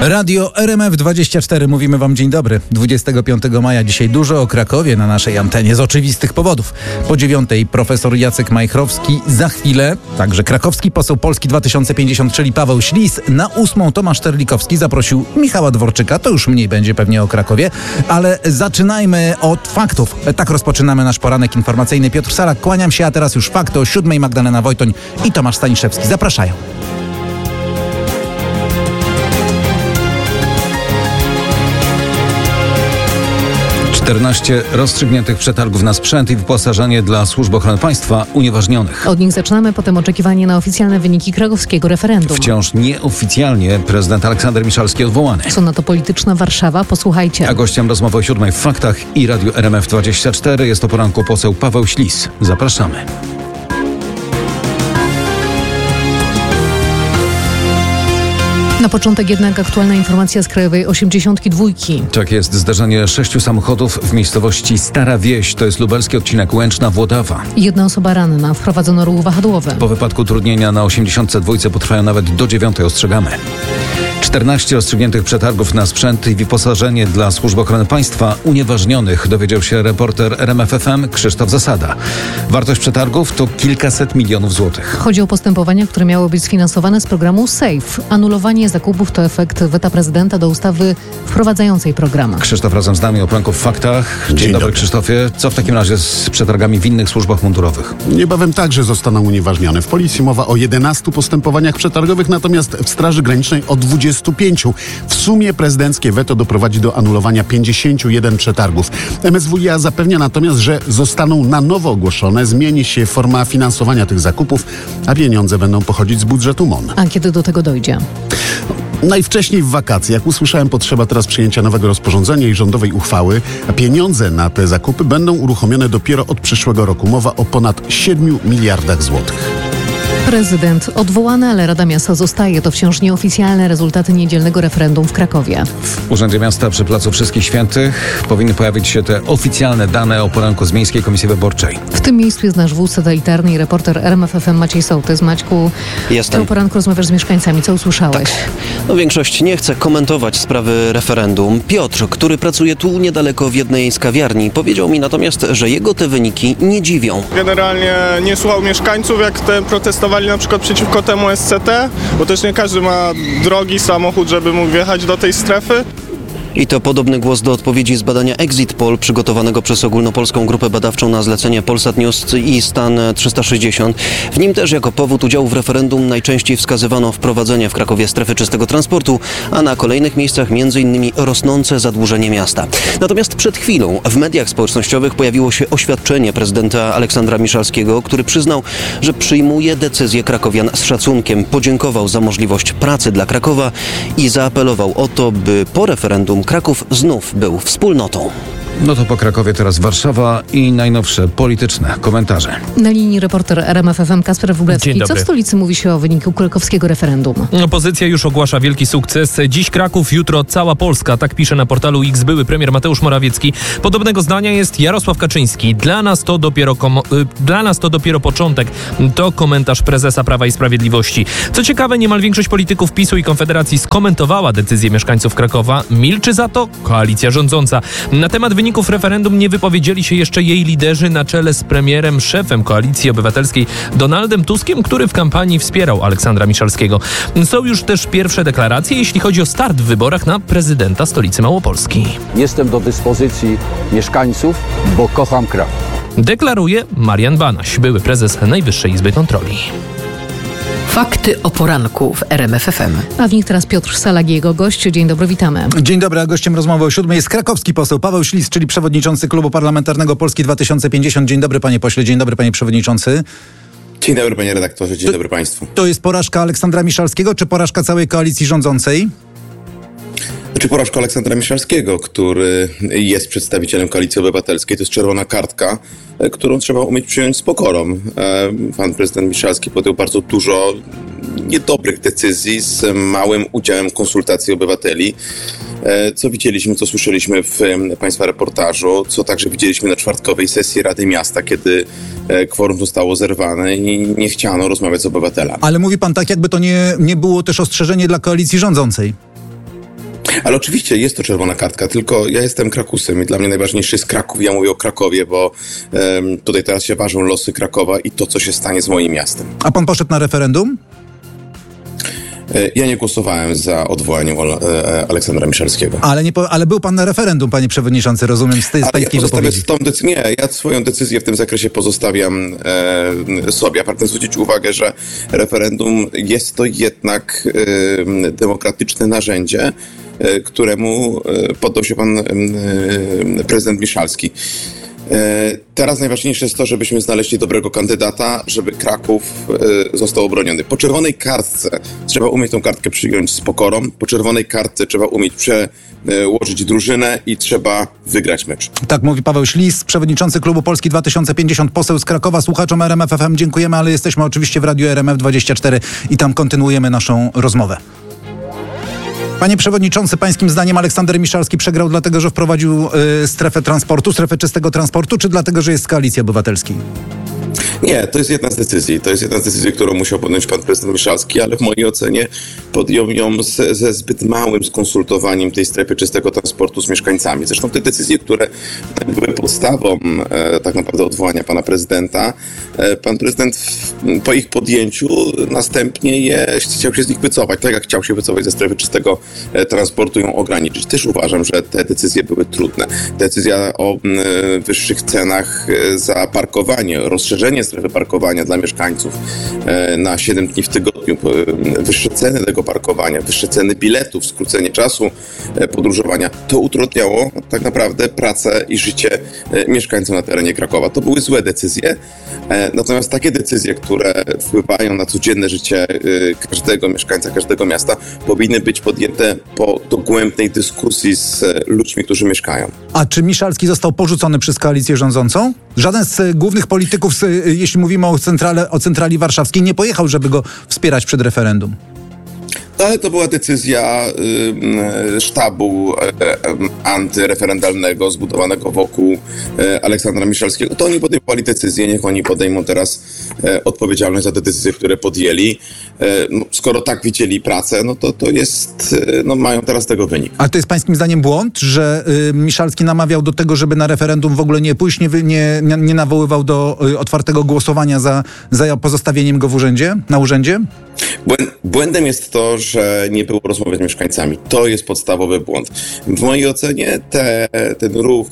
Radio RMF24, mówimy wam dzień dobry. 25 maja dzisiaj dużo o Krakowie na naszej antenie z oczywistych powodów. Po 9:00 profesor Jacek Majchrowski, za chwilę także krakowski poseł Polski 2050, czyli Paweł Ślis. Na 8:00 Tomasz Terlikowski zaprosił Michała Dworczyka, to już mniej będzie pewnie o Krakowie, ale zaczynajmy od faktów. Tak rozpoczynamy nasz poranek informacyjny. Piotr Salak, kłaniam się, a teraz już fakty o 7:00. Magdalena Wojtoń i Tomasz Staniszewski. Zapraszają. 14 rozstrzygniętych przetargów na sprzęt i wyposażenie dla Służby Ochrony Państwa unieważnionych. Od nich zaczynamy, potem oczekiwanie na oficjalne wyniki krakowskiego referendum. Wciąż nieoficjalnie prezydent Aleksander Miszalski odwołany. Co na to polityczna Warszawa? Posłuchajcie. A gościem rozmowy o 7:00 w Faktach i Radiu RMF24 jest o poranku poseł Paweł Ślis. Zapraszamy. Na początek jednak aktualna informacja z Krajowej 82. Tak jest, zdarzenie 6 samochodów w miejscowości Stara Wieś, to jest lubelski odcinek Łęczna-Włodawa. Jedna osoba ranna, wprowadzono ruch wahadłowy. Po wypadku utrudnienia na 82 potrwają nawet do 9:00, ostrzegamy. 14 rozstrzygniętych przetargów na sprzęt i wyposażenie dla Służby Ochrony Państwa unieważnionych, dowiedział się reporter RMF FM Krzysztof Zasada. Wartość przetargów to kilkaset milionów złotych. Chodzi o postępowania, które miały być sfinansowane z programu SAFE. Anulowanie zakupów to efekt weta prezydenta do ustawy wprowadzającej program. Krzysztof razem z nami o poranku w Faktach. Dzień dobry, Krzysztofie. Co w takim razie z przetargami w innych służbach mundurowych? Niebawem także zostaną unieważnione. W Policji mowa o 11 postępowaniach przetargowych, natomiast w Straży Granicznej o 25. W sumie prezydenckie weto doprowadzi do anulowania 51 przetargów. MSWiA zapewnia natomiast, że zostaną na nowo ogłoszone, zmieni się forma finansowania tych zakupów, a pieniądze będą pochodzić z budżetu MON. A kiedy do tego dojdzie? Najwcześniej w wakacje. Jak usłyszałem, potrzeba teraz przyjęcia nowego rozporządzenia i rządowej uchwały, a pieniądze na te zakupy będą uruchomione dopiero od przyszłego roku. Mowa o ponad 7 miliardach złotych. Prezydent odwołany, ale Rada Miasta zostaje. To wciąż nieoficjalne rezultaty niedzielnego referendum w Krakowie. W Urzędzie Miasta przy Placu Wszystkich Świętych powinny pojawić się te oficjalne dane o poranku z Miejskiej Komisji Wyborczej. W tym miejscu jest nasz wóz satelitarny i reporter RMF FM Maciej Sołtys. Maćku, Jestem. Ty o poranku rozmawiasz z mieszkańcami. Co usłyszałeś? Tak. Większość nie chce komentować sprawy referendum. Piotr, który pracuje tu niedaleko w jednej z kawiarni, powiedział mi natomiast, że jego te wyniki nie dziwią. Generalnie nie słuchał mieszkańców, jak te protestowali na przykład przeciwko temu SCT, bo też nie każdy ma drogi samochód, żeby mógł wjechać do tej strefy. I to podobny głos do odpowiedzi z badania Exit Poll przygotowanego przez ogólnopolską grupę badawczą na zlecenie Polsat News i Stan 360. W nim też jako powód udziału w referendum najczęściej wskazywano wprowadzenie w Krakowie strefy czystego transportu, a na kolejnych miejscach m.in. rosnące zadłużenie miasta. Natomiast przed chwilą w mediach społecznościowych pojawiło się oświadczenie prezydenta Aleksandra Miszalskiego, który przyznał, że przyjmuje decyzję krakowian z szacunkiem, podziękował za możliwość pracy dla Krakowa i zaapelował o to, by po referendum Kraków znów był wspólnotą. No to po Krakowie teraz Warszawa i najnowsze polityczne komentarze. Na linii reporter RMF FM Kasper Wróblewski. Co w stolicy mówi się o wyniku krakowskiego referendum? Opozycja już ogłasza wielki sukces. Dziś Kraków, jutro cała Polska. Tak pisze na portalu X były premier Mateusz Morawiecki. Podobnego zdania jest Jarosław Kaczyński. Dla nas to dopiero początek. To komentarz prezesa Prawa i Sprawiedliwości. Co ciekawe, niemal większość polityków PiS-u i Konfederacji skomentowała decyzję mieszkańców Krakowa. Milczy za to koalicja rządząca. Na temat wyników referendum nie wypowiedzieli się jeszcze jej liderzy na czele z premierem, szefem Koalicji Obywatelskiej Donaldem Tuskiem, który w kampanii wspierał Aleksandra Miszalskiego. Są już też pierwsze deklaracje, jeśli chodzi o start w wyborach na prezydenta stolicy Małopolski. Jestem do dyspozycji mieszkańców, bo kocham Kraków. Deklaruje Marian Banaś, były prezes Najwyższej Izby Kontroli. Fakty o poranku w RMF FM. A w nich teraz Piotr Salak i jego gość. Dzień dobry, witamy. Dzień dobry, a gościem rozmowy o 7:00 jest krakowski poseł Paweł Ślis, czyli przewodniczący Klubu Parlamentarnego Polski 2050. Dzień dobry, panie pośle, dzień dobry, panie przewodniczący. Dzień dobry, panie redaktorze, dzień dobry państwu. To jest porażka Aleksandra Miszalskiego, czy porażka całej koalicji rządzącej? Znaczy porażka Aleksandra Miszalskiego, który jest przedstawicielem Koalicji Obywatelskiej. To jest czerwona kartka, którą trzeba umieć przyjąć z pokorą. Pan prezydent Miszalski podjął bardzo dużo niedobrych decyzji z małym udziałem konsultacji obywateli. Co widzieliśmy, co słyszeliśmy w państwa reportażu, co także widzieliśmy na czwartkowej sesji Rady Miasta, kiedy kworum zostało zerwane i nie chciano rozmawiać z obywatelami. Ale mówi pan tak, jakby to nie było też ostrzeżenie dla koalicji rządzącej. Ale oczywiście jest to czerwona kartka, tylko ja jestem Krakusem i dla mnie najważniejszy jest Kraków. Ja mówię o Krakowie, bo tutaj teraz się ważą losy Krakowa i to, co się stanie z moim miastem. A pan poszedł na referendum? Ja nie głosowałem za odwołaniem Aleksandra Miszalskiego. Ale był pan na referendum, panie przewodniczący, rozumiem, z pańskiej wypowiedzi. Ja swoją decyzję w tym zakresie pozostawiam sobie. A pragnę zwrócić uwagę, że referendum jest to jednak demokratyczne narzędzie, któremu poddał się pan prezydent Miszalski. Teraz najważniejsze jest to, żebyśmy znaleźli dobrego kandydata, żeby Kraków został obroniony. Po czerwonej kartce trzeba umieć tą kartkę przyjąć z pokorą. Po czerwonej kartce trzeba umieć przełożyć drużynę i trzeba wygrać mecz. Tak mówi Paweł Ślis, przewodniczący klubu Polski 2050, poseł z Krakowa. Słuchaczom RMF FM dziękujemy, ale jesteśmy oczywiście w radiu RMF24 i tam kontynuujemy naszą rozmowę. Panie przewodniczący, pańskim zdaniem Aleksander Miszalski przegrał dlatego, że wprowadził strefę czystego transportu, czy dlatego, że jest z Koalicji Obywatelskiej? Nie, to jest jedna z decyzji. To jest jedna z decyzji, którą musiał podjąć pan prezydent Miszalski, ale w mojej ocenie podjął ją ze zbyt małym skonsultowaniem tej strefy czystego transportu z mieszkańcami. Zresztą te decyzje, które były podstawą tak naprawdę odwołania pana prezydenta, pan prezydent po ich podjęciu następnie chciał się z nich wycofać, tak jak chciał się wycofać ze strefy czystego transportu, ją ograniczyć. Też uważam, że te decyzje były trudne. Decyzja o wyższych cenach za parkowanie, rozszerzenie strefy parkowania dla mieszkańców na 7 dni w tygodniu, wyższe ceny tego parkowania, wyższe ceny biletów, skrócenie czasu podróżowania, to utrudniało tak naprawdę pracę i życie mieszkańców na terenie Krakowa. To były złe decyzje, natomiast takie decyzje, które wpływają na codzienne życie każdego mieszkańca, każdego miasta, powinny być podjęte po dogłębnej dyskusji z ludźmi, którzy mieszkają. A czy Miszalski został porzucony przez koalicję rządzącą? Żaden z głównych polityków, jeśli mówimy o centrali warszawskiej, nie pojechał, żeby go wspierać przed referendum. Ale to była decyzja sztabu antyreferendalnego zbudowanego wokół Aleksandra Miszalskiego. To oni podejmowali decyzję, niech oni podejmą teraz odpowiedzialność za te decyzje, które podjęli. Skoro tak widzieli pracę, mają teraz tego wynik. Ale to jest pańskim zdaniem błąd, że Miszalski namawiał do tego, żeby na referendum w ogóle nie pójść, nie nawoływał do otwartego głosowania za pozostawieniem go na urzędzie? Błędem jest to, że nie było rozmowy z mieszkańcami. To jest podstawowy błąd. W mojej ocenie ten ruch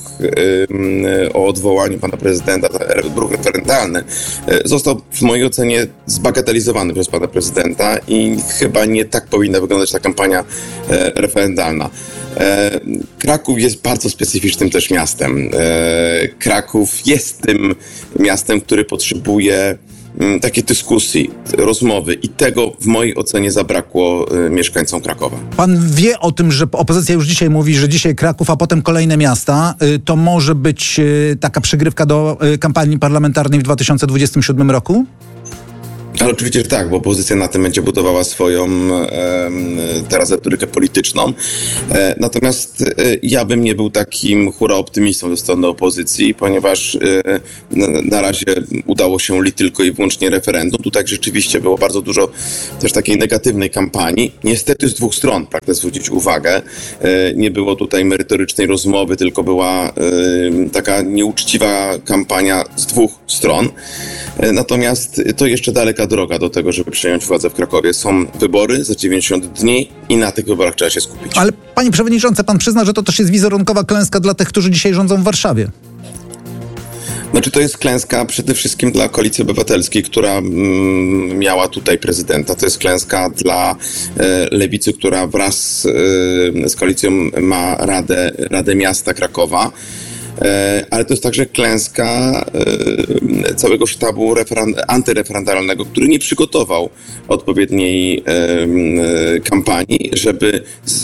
o odwołaniu pana prezydenta, ruch referendalny, został w mojej ocenie zbagatelizowany przez pana prezydenta i chyba nie tak powinna wyglądać ta kampania referendalna. Kraków jest bardzo specyficznym też miastem. Kraków jest tym miastem, który potrzebuje takiej dyskusji, rozmowy i tego w mojej ocenie zabrakło mieszkańcom Krakowa. Pan wie o tym, że opozycja już dzisiaj mówi, że dzisiaj Kraków, a potem kolejne miasta, to może być taka przygrywka do kampanii parlamentarnej w 2027 roku? Ale oczywiście, że tak, bo opozycja na tym będzie budowała swoją teraz retorykę polityczną. Natomiast ja bym nie był takim hura optymistą ze strony opozycji, ponieważ na razie udało się tylko i wyłącznie referendum. Tutaj rzeczywiście było bardzo dużo też takiej negatywnej kampanii. Niestety z dwóch stron, pragnę zwrócić uwagę. Nie było tutaj merytorycznej rozmowy, tylko była taka nieuczciwa kampania z dwóch stron. Natomiast to jeszcze daleka droga do tego, żeby przejąć władzę w Krakowie. Są wybory za 90 dni i na tych wyborach trzeba się skupić. Ale panie przewodniczący, pan przyzna, że to też jest wizerunkowa klęska dla tych, którzy dzisiaj rządzą w Warszawie. Znaczy to jest klęska przede wszystkim dla Koalicji Obywatelskiej, która miała tutaj prezydenta. To jest klęska dla Lewicy, która wraz z koalicją ma Radę Miasta Krakowa. Ale to jest także klęska całego sztabu antyreferendalnego, który nie przygotował odpowiedniej kampanii, żeby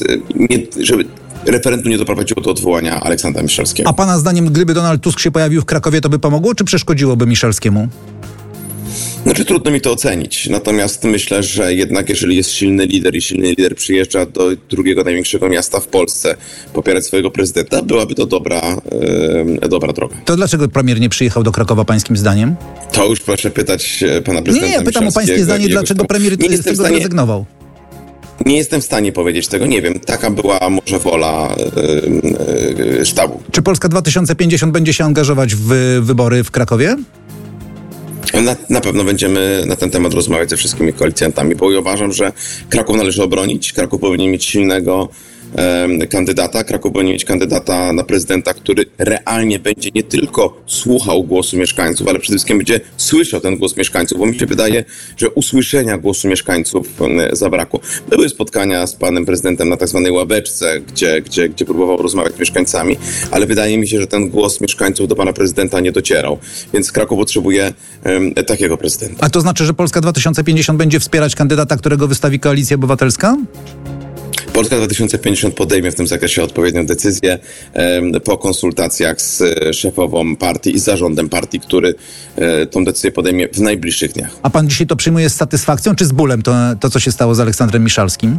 referendum nie doprowadziło do odwołania Aleksandra Miszalskiego. A pana zdaniem, gdyby Donald Tusk się pojawił w Krakowie, to by pomogło, czy przeszkodziłoby Miszalskiemu? Znaczy trudno mi to ocenić, natomiast myślę, że jednak jeżeli jest silny lider i silny lider przyjeżdża do drugiego największego miasta w Polsce popierać swojego prezydenta, byłaby to dobra droga. To dlaczego premier nie przyjechał do Krakowa pańskim zdaniem? To już proszę pytać pana prezydenta Nie, pytam o pańskie zdanie, dlaczego premier z tego zrezygnował. Nie jestem w stanie powiedzieć tego, nie wiem. Taka była może wola sztabu. Czy Polska 2050 będzie się angażować w wybory w Krakowie? Na pewno będziemy na ten temat rozmawiać ze wszystkimi koalicjantami, bo ja uważam, że Kraków należy obronić. Kraków powinien mieć silnego kandydata. Kraków powinien mieć kandydata na prezydenta, który realnie będzie nie tylko słuchał głosu mieszkańców, ale przede wszystkim będzie słyszał ten głos mieszkańców, bo mi się wydaje, że usłyszenia głosu mieszkańców zabrakło. Były spotkania z panem prezydentem na tak zwanej ławeczce, gdzie próbował rozmawiać z mieszkańcami, ale wydaje mi się, że ten głos mieszkańców do pana prezydenta nie docierał. Więc Kraków potrzebuje takiego prezydenta. A to znaczy, że Polska 2050 będzie wspierać kandydata, którego wystawi Koalicja Obywatelska? Polska 2050 podejmie w tym zakresie odpowiednią decyzję po konsultacjach z szefową partii i zarządem partii, który tą decyzję podejmie w najbliższych dniach. A pan dzisiaj to przyjmuje z satysfakcją czy z bólem, to co się stało z Aleksandrem Miszalskim?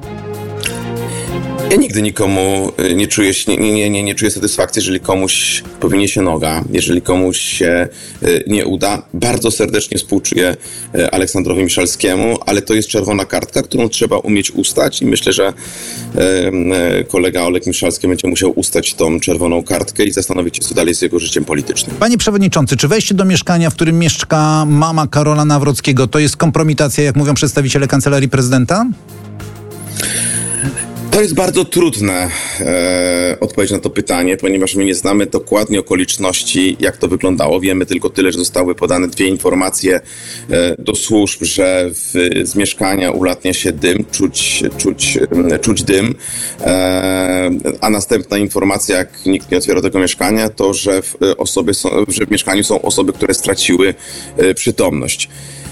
Ja nigdy nikomu nie czuję satysfakcji, jeżeli komuś powinie się noga, jeżeli komuś się nie uda. Bardzo serdecznie współczuję Aleksandrowi Miszalskiemu, ale to jest czerwona kartka, którą trzeba umieć ustać i myślę, że kolega Oleg Miszalski będzie musiał ustać tą czerwoną kartkę i zastanowić się, co dalej z jego życiem politycznym. Panie przewodniczący, czy wejście do mieszkania, w którym mieszka mama Karola Nawrockiego, to jest kompromitacja, jak mówią przedstawiciele Kancelarii Prezydenta? To jest bardzo trudne odpowiedź na to pytanie, ponieważ my nie znamy dokładnie okoliczności, jak to wyglądało. Wiemy tylko tyle, że zostały podane 2 informacje do służb, że z mieszkania ulatnia się dym, czuć dym. A następna informacja, jak nikt nie otwiera tego mieszkania, to że w mieszkaniu są osoby, które straciły przytomność.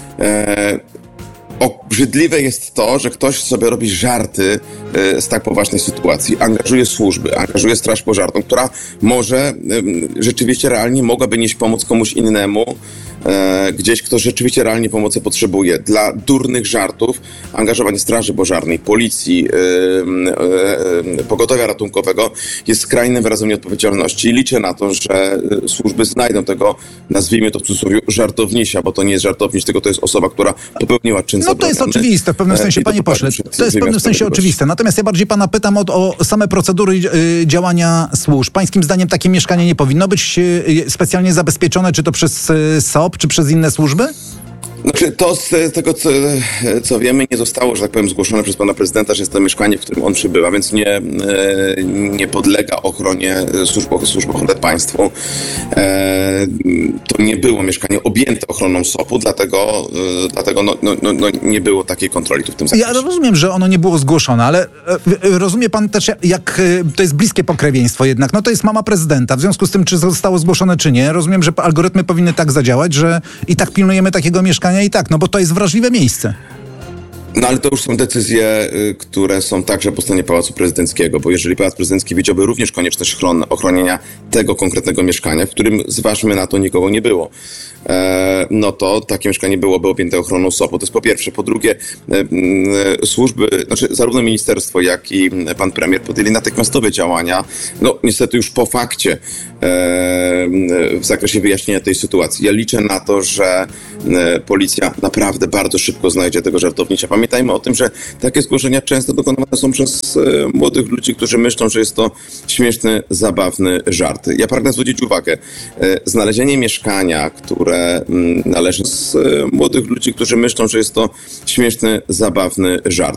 Obrzydliwe jest to, że ktoś sobie robi żarty z tak poważnej sytuacji. Angażuje służby, angażuje straż pożarną, która może rzeczywiście realnie mogłaby nieść pomoc komuś innemu, gdzieś kto rzeczywiście realnie pomocy potrzebuje. Dla durnych żartów angażowanie straży pożarnej, policji, pogotowia ratunkowego jest skrajnym wyrazem nieodpowiedzialności. Liczę na to, że służby znajdą tego, nazwijmy to w cudzysłowie, żartownisia, bo to nie jest żartowniś, tylko to jest osoba, która popełniła czyn zabroniony. To jest oczywiste w pewnym sensie, panie pośle. To jest w pewnym sensie oczywiste. Natomiast ja bardziej pana pytam o same procedury działania służb. Pańskim zdaniem takie mieszkanie nie powinno być specjalnie zabezpieczone, czy to przez SOP, czy przez inne służby? Znaczy, to z tego, co wiemy, nie zostało, że tak powiem, zgłoszone przez pana prezydenta, że jest to mieszkanie, w którym on przybywa, więc nie podlega ochronie służb ochrony państwu. To nie było mieszkanie objęte ochroną SOP-u, dlatego nie było takiej kontroli tu w tym zakresie. Ja rozumiem, że ono nie było zgłoszone, ale rozumie pan też, jak to jest bliskie pokrewieństwo jednak. No to jest mama prezydenta. W związku z tym, czy zostało zgłoszone, czy nie, rozumiem, że algorytmy powinny tak zadziałać, że i tak pilnujemy takiego mieszkania i tak, no bo to jest wrażliwe miejsce. No ale to już są decyzje, które są także po stronie Pałacu Prezydenckiego, bo jeżeli Pałac Prezydencki widziałby również konieczność ochronienia tego konkretnego mieszkania, w którym, zważmy na to, nikogo nie było, no to takie mieszkanie byłoby objęte ochroną SOP-u. To jest po pierwsze. Po drugie, służby, znaczy zarówno ministerstwo, jak i pan premier podjęli natychmiastowe działania, no niestety już po fakcie, w zakresie wyjaśnienia tej sytuacji. Ja liczę na to, że policja naprawdę bardzo szybko znajdzie tego żartownicza. Pamiętajmy o tym, że takie zgłoszenia często dokonywane są przez młodych ludzi, którzy myślą, że jest to śmieszny, zabawny żart. Ja pragnę zwrócić uwagę, znalezienie mieszkania, które należy z młodych ludzi, którzy myślą, że jest to śmieszny, zabawny żart.